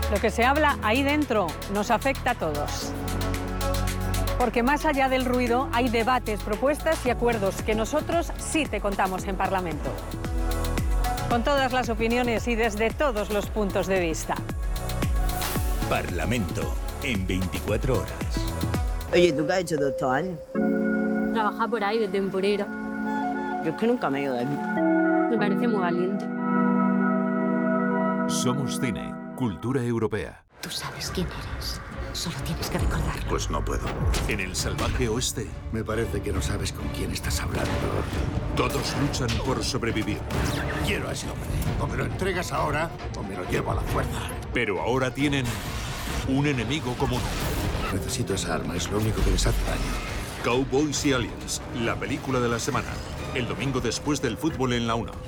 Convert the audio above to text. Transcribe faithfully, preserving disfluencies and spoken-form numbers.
Lo que se habla ahí dentro nos afecta a todos. Porque más allá del ruido hay debates, propuestas y acuerdos que nosotros sí te contamos en Parlamento. Con todas las opiniones y desde todos los puntos de vista. Parlamento, en veinticuatro horas. Oye, ¿tú qué has hecho todos estos años? Trabajar por ahí de temporera. Yo es que nunca me he ido de aquí. Me parece muy valiente. Somos cine, cultura europea. Tú sabes quién eres. Solo tienes que recordarlo. Pues no puedo. En el salvaje oeste, Me parece que no sabes con quién estás hablando. todos luchan por sobrevivir. Quiero a ese hombre. O me lo entregas ahora, o me lo llevo a la fuerza. Pero ahora tienen un enemigo común. Necesito esa arma, es lo único que les hace daño. Cowboys y Aliens, la película de la semana. El domingo después del fútbol en la uno.